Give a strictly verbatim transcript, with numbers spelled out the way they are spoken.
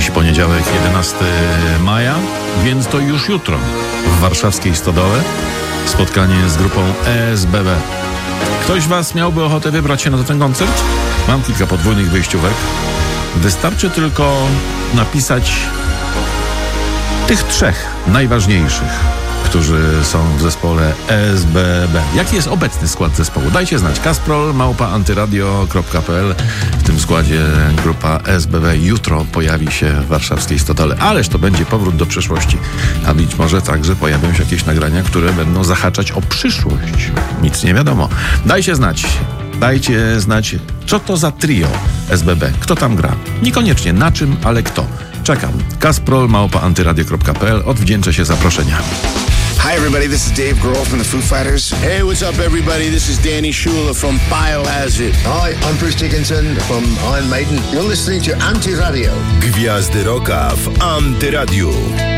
Dziś poniedziałek, jedenastego maja, więc to już jutro w warszawskiej Stodole spotkanie z grupą E S B B. Ktoś was miałby ochotę wybrać się na ten koncert? Mam kilka podwójnych wyjściówek. Wystarczy tylko napisać tych trzech najważniejszych, którzy są w zespole E S B B. Jaki jest obecny skład zespołu? Dajcie znać. kasprol małpa antyradio kropka p l. W tym składzie grupa E S B B jutro pojawi się w warszawskiej Stodole. Ależ to będzie powrót do przeszłości. A być może także pojawią się jakieś nagrania, które będą zahaczać o przyszłość. Nic nie wiadomo. Dajcie znać. Dajcie znać, co to za trio S B B. Kto tam gra? Niekoniecznie na czym, ale kto. Czekam. kasprol małpa antyradio kropka p l. Odwdzięczę się zaproszenia. Hi everybody, this is Dave Grohl from the Foo Fighters. Hey, what's up everybody? This is Danny Schuler from Biohazard. Hi, I'm Bruce Dickinson from Iron Maiden. You're listening to Anti Radio. Gwiazdy Rocka w Antyradiu.